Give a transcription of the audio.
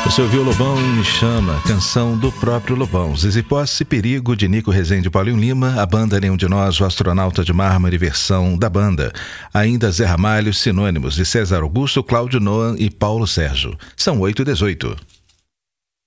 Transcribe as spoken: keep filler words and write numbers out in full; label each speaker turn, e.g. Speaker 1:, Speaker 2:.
Speaker 1: Você ouviu Lobão Me Chama, canção do próprio Lobão. Zizi Posse, Perigo, de Nico Rezende e Paulinho Lima. A banda Nenhum de Nós, o Astronauta de Mármore, versão da banda. Ainda Zé Ramalho, Sinônimos, de César Augusto, Cláudio Noan e Paulo Sérgio. São oito e dezoito.